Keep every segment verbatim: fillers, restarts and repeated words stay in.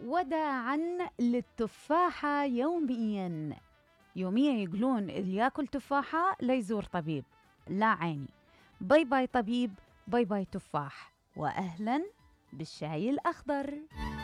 وداعاً للتفاحة يومياً. يوميا يقولون اللي ياكل تفاحة لا يزور طبيب. لا عيني، باي باي طبيب، باي باي تفاح، وأهلاً بالشاي الأخضر.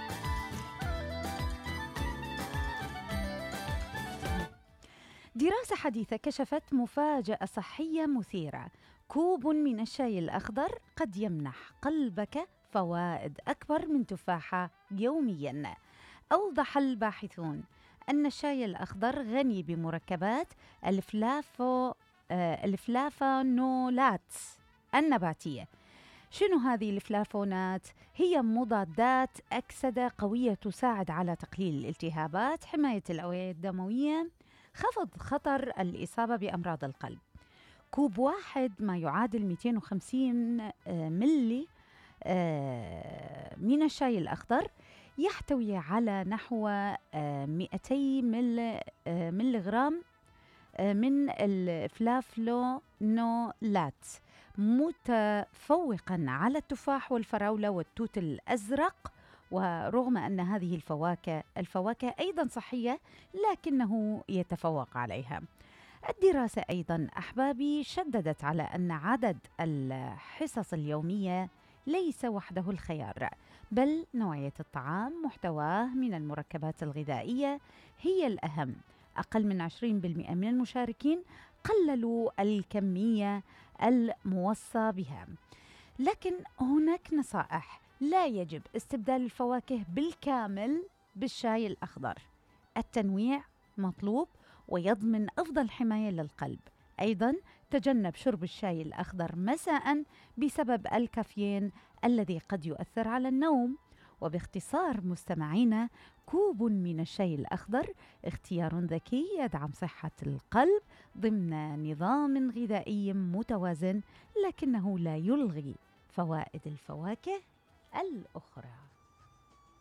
دراسة حديثة كشفت مفاجأة صحية مثيرة: كوب من الشاي الأخضر قد يمنح قلبك فوائد أكبر من تفاحة يومياً. أوضح الباحثون أن الشاي الأخضر غني بمركبات الفلافو آه الفلافونولات النباتية. شنو هذه الفلافونات؟ هي مضادات أكسدة قوية تساعد على تقليل الالتهابات، حماية الأوعية الدموية، خفض خطر الإصابة بأمراض القلب. كوب واحد ما يعادل مئتين وخمسين آه ملي آه من الشاي الأخضر يحتوي على نحو مئتي ملغرام من الفلافونولات، متفوقا على التفاح والفراولة والتوت الأزرق. ورغم أن هذه الفواكه الفواكه أيضا صحية، لكنه يتفوق عليها. الدراسة أيضا أحبابي شددت على أن عدد الحصص اليومية ليس وحده الخيار، بل نوعية الطعام، محتواه من المركبات الغذائية هي الأهم. أقل من عشرين بالمئة من المشاركين قللوا الكمية الموصى بها. لكن هناك نصائح: لا يجب استبدال الفواكه بالكامل بالشاي الأخضر. التنويع مطلوب ويضمن أفضل حماية للقلب. أيضاً تجنب شرب الشاي الأخضر مساءً بسبب الكافيين الذي قد يؤثر على النوم. وباختصار مستمعينا، كوب من الشاي الأخضر اختيار ذكي يدعم صحة القلب ضمن نظام غذائي متوازن، لكنه لا يلغي فوائد الفواكه الأخرى.